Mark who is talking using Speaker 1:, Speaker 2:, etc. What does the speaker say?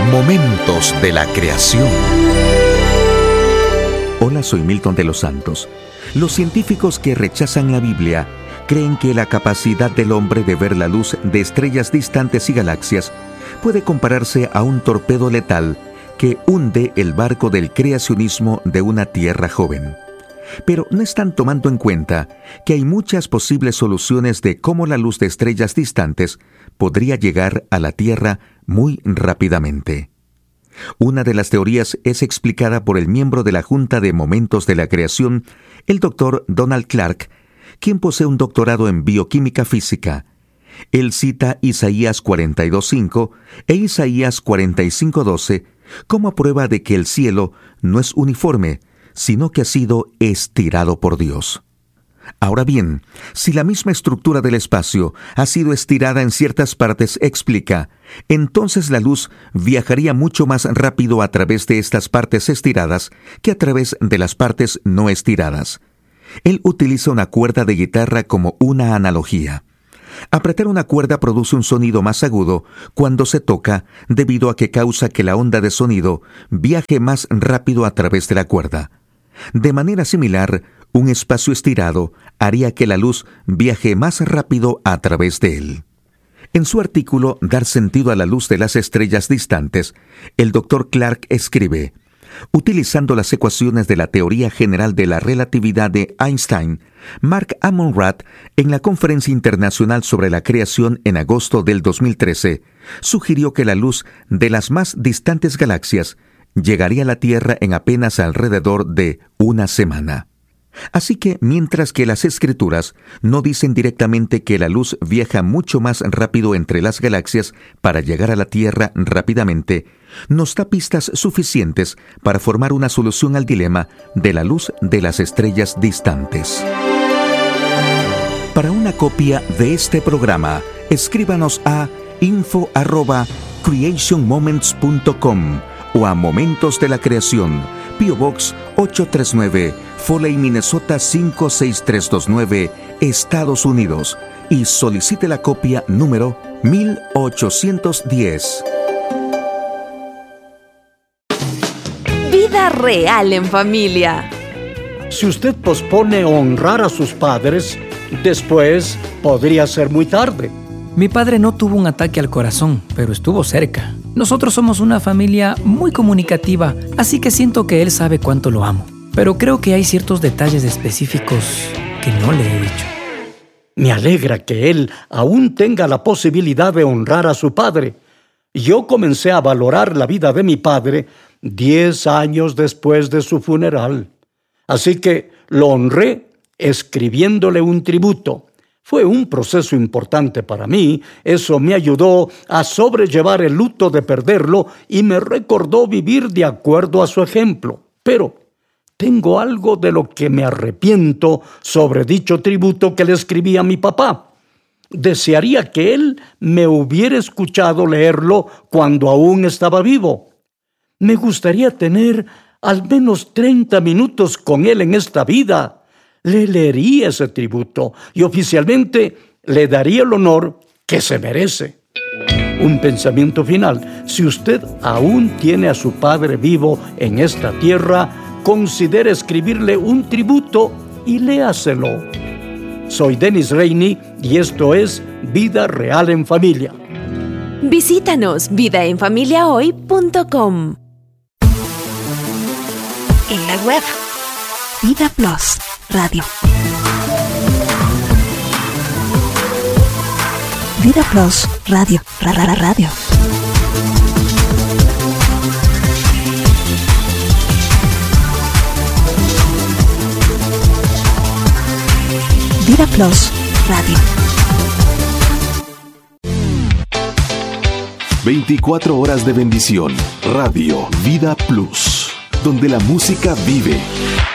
Speaker 1: Momentos de la creación.
Speaker 2: Hola, soy Milton de los Santos. Los científicos que rechazan la Biblia creen que la capacidad del hombre de ver la luz de estrellas distantes y galaxias puede compararse a un torpedo letal que hunde el barco del creacionismo de una tierra joven. Pero no están tomando en cuenta que hay muchas posibles soluciones de cómo la luz de estrellas distantes podría llegar a la Tierra muy rápidamente. Una de las teorías es explicada por el miembro de la Junta de Momentos de la Creación, el Dr. Donald Clark, quien posee un doctorado en bioquímica física. Él cita Isaías 42:5 e Isaías 45:12 como prueba de que el cielo no es uniforme, sino que ha sido estirado por Dios. Ahora bien, si la misma estructura del espacio ha sido estirada en ciertas partes, explica, entonces la luz viajaría mucho más rápido a través de estas partes estiradas que a través de las partes no estiradas. Él utiliza una cuerda de guitarra como una analogía. Apretar una cuerda produce un sonido más agudo cuando se toca, debido a que causa que la onda de sonido viaje más rápido a través de la cuerda. De manera similar, un espacio estirado haría que la luz viaje más rápido a través de él. En su artículo Dar sentido a la luz de las estrellas distantes, el Dr. Clark escribe: utilizando las ecuaciones de la teoría general de la relatividad de Einstein, Mark Amon-Ra, en la Conferencia Internacional sobre la Creación en agosto del 2013, sugirió que la luz de las más distantes galaxias llegaría a la Tierra en apenas alrededor de una semana. Así que, mientras que las Escrituras no dicen directamente que la luz viaja mucho más rápido entre las galaxias para llegar a la Tierra rápidamente, nos da pistas suficientes para formar una solución al dilema de la luz de las estrellas distantes. Para una copia de este programa, escríbanos a info@creationmoments.com o a Momentos de la Creación, P.O. Box 839, Foley, Minnesota 56329, Estados Unidos, y solicite la copia número 1810.
Speaker 3: Vida real en familia.
Speaker 4: Si usted pospone honrar a sus padres, después podría ser muy tarde.
Speaker 5: Mi padre no tuvo un ataque al corazón, pero estuvo cerca. Nosotros somos una familia muy comunicativa, así que siento que él sabe cuánto lo amo. Pero creo que hay ciertos detalles específicos que no le he dicho.
Speaker 4: Me alegra que él aún tenga la posibilidad de honrar a su padre. Yo comencé a valorar la vida de mi padre 10 años después de su funeral. Así que lo honré escribiéndole un tributo. Fue un proceso importante para mí. Eso me ayudó a sobrellevar el luto de perderlo y me recordó vivir de acuerdo a su ejemplo. Pero tengo algo de lo que me arrepiento sobre dicho tributo que le escribí a mi papá. Desearía que él me hubiera escuchado leerlo cuando aún estaba vivo. Me gustaría tener al menos 30 minutos con él en esta vida. Le leería ese tributo y oficialmente le daría el honor que se merece. Un pensamiento final: si usted aún tiene a su padre vivo en esta tierra, considere escribirle un tributo y léaselo. Soy Dennis Rainey y esto es Vida Real en Familia.
Speaker 3: Visítanos vidaenfamiliahoy.com.
Speaker 6: En la web Vida Plus Radio. Vida Plus Radio. Radio. Vida Plus Radio.
Speaker 1: 24 horas de bendición. Radio Vida Plus, donde la música vive.